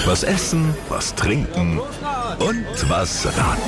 Was essen, was trinken und was raten.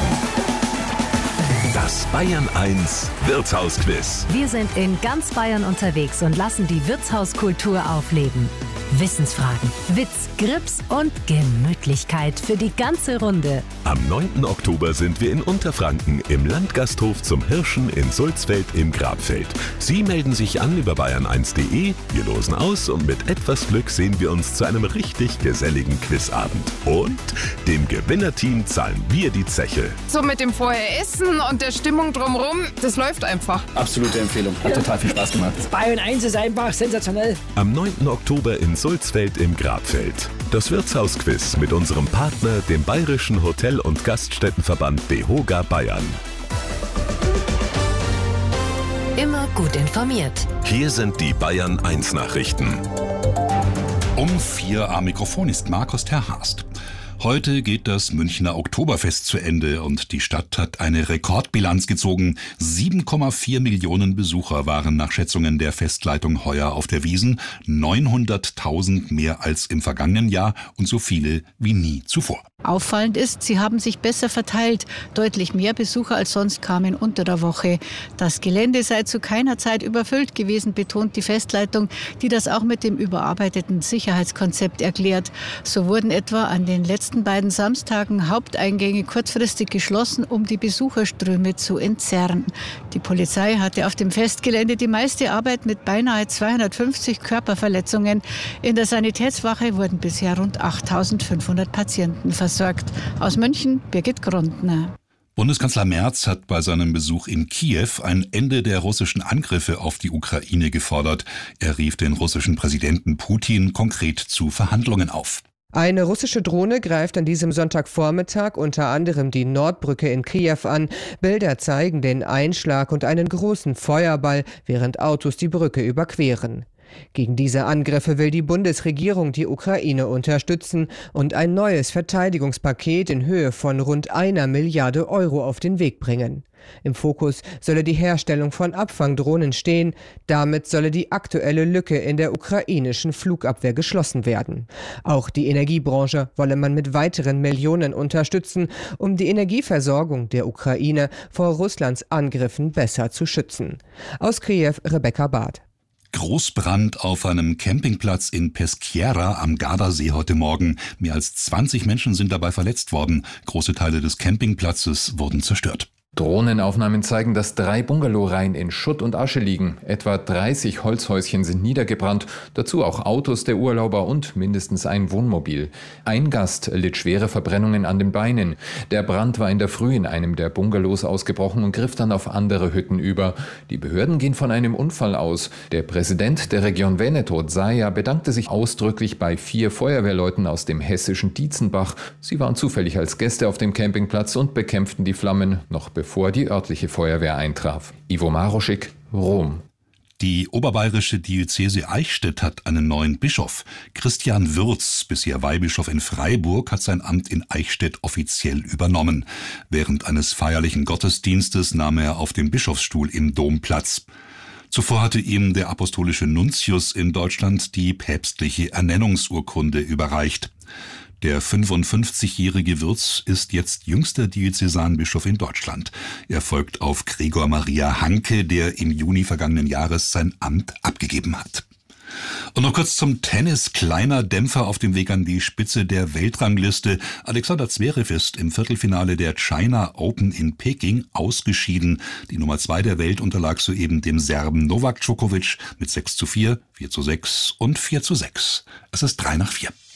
Das Bayern 1 Wirtshausquiz. Wir sind in ganz Bayern unterwegs und lassen die Wirtshauskultur aufleben. Wissensfragen, Witz, Grips und Gemütlichkeit für die ganze Runde. Am 9. Oktober sind wir in Unterfranken im Landgasthof zum Hirschen in Sulzfeld im Grabfeld. Sie melden sich an über bayern1.de, wir losen aus und mit etwas Glück sehen wir uns zu einem richtig geselligen Quizabend. Und dem Gewinnerteam zahlen wir die Zeche. So mit dem Vorher-Essen und der Stimmung drumherum, das läuft einfach. Absolute Empfehlung. Hat total viel Spaß gemacht. Bayern 1 ist einfach sensationell. Am 9. Oktober in Sulzfeld im Grabfeld. Das Wirtshausquiz mit unserem Partner, dem Bayerischen Hotel- und Gaststättenverband DEHOGA Bayern. Immer gut informiert. Hier sind die Bayern 1 Nachrichten. Um 4 am Mikrofon ist Markus Terhast. Heute geht das Münchner Oktoberfest zu Ende und die Stadt hat eine Rekordbilanz gezogen. 7,4 Millionen Besucher waren nach Schätzungen der Festleitung heuer auf der Wiesn. 900.000 mehr als im vergangenen Jahr und so viele wie nie zuvor. Auffallend ist, sie haben sich besser verteilt. Deutlich mehr Besucher als sonst kamen unter der Woche. Das Gelände sei zu keiner Zeit überfüllt gewesen, betont die Festleitung, die das auch mit dem überarbeiteten Sicherheitskonzept erklärt. So wurden etwa an den letzten beiden Samstagen Haupteingänge kurzfristig geschlossen, um die Besucherströme zu entzerren. Die Polizei hatte auf dem Festgelände die meiste Arbeit mit beinahe 250 Körperverletzungen. In der Sanitätswache wurden bisher rund 8.500 Patienten versorgt. Aus München, Birgit Grundner. Bundeskanzler Merz hat bei seinem Besuch in Kiew ein Ende der russischen Angriffe auf die Ukraine gefordert. Er rief den russischen Präsidenten Putin konkret zu Verhandlungen auf. Eine russische Drohne greift an diesem Sonntagvormittag unter anderem die Nordbrücke in Kiew an. Bilder zeigen den Einschlag und einen großen Feuerball, während Autos die Brücke überqueren. Gegen diese Angriffe will die Bundesregierung die Ukraine unterstützen und ein neues Verteidigungspaket in Höhe von rund 1 Milliarde Euro auf den Weg bringen. Im Fokus solle die Herstellung von Abfangdrohnen stehen. Damit solle die aktuelle Lücke in der ukrainischen Flugabwehr geschlossen werden. Auch die Energiebranche wolle man mit weiteren Millionen unterstützen, um die Energieversorgung der Ukraine vor Russlands Angriffen besser zu schützen. Aus Kiew, Rebecca Barth. Großbrand auf einem Campingplatz in Peschiera am Gardasee heute Morgen. Mehr als 20 Menschen sind dabei verletzt worden. Große Teile des Campingplatzes wurden zerstört. Drohnenaufnahmen zeigen, dass 3 Bungalowreihen in Schutt und Asche liegen. Etwa 30 Holzhäuschen sind niedergebrannt, dazu auch Autos der Urlauber und mindestens ein Wohnmobil. Ein Gast litt schwere Verbrennungen an den Beinen. Der Brand war in der Früh in einem der Bungalows ausgebrochen und griff dann auf andere Hütten über. Die Behörden gehen von einem Unfall aus. Der Präsident der Region Veneto, Zaia, bedankte sich ausdrücklich bei 4 Feuerwehrleuten aus dem hessischen Dietzenbach. Sie waren zufällig als Gäste auf dem Campingplatz und bekämpften die Flammen noch bevor die örtliche Feuerwehr eintraf. Ivo Maroschik, Rom. Die oberbayerische Diözese Eichstätt hat einen neuen Bischof. Christian Würz, bisher Weihbischof in Freiburg, hat sein Amt in Eichstätt offiziell übernommen. Während eines feierlichen Gottesdienstes nahm er auf dem Bischofsstuhl im Dom Platz. Zuvor hatte ihm der apostolische Nuntius in Deutschland die päpstliche Ernennungsurkunde überreicht. Der 55-jährige Würz ist jetzt jüngster Diözesanbischof in Deutschland. Er folgt auf Gregor Maria Hanke, der im Juni vergangenen Jahres sein Amt abgegeben hat. Und noch kurz zum Tennis. Kleiner Dämpfer auf dem Weg an die Spitze der Weltrangliste. Alexander Zverev ist im Viertelfinale der China Open in Peking ausgeschieden. Die Nummer 2 der Welt unterlag soeben dem Serben Novak Djokovic mit 6:4, 4:6 und 4:6. Es ist 3:04.